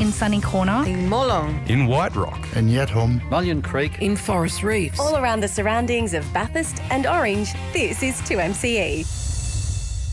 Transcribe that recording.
in Sunny Corner, in Molong, in White Rock, in Yatholm, Mullion Creek, in Forest Reefs. All around the surroundings of Bathurst and Orange, this is 2MCE.